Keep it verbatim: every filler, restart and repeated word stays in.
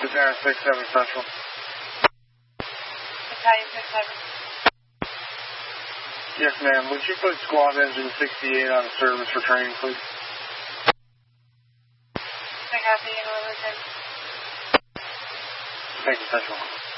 Battalion six seven Central. Battalion six seven. Yes, ma'am. Would you put Squad Engine sixty-eight on service for training, please? I copy in order. Thank you, Central.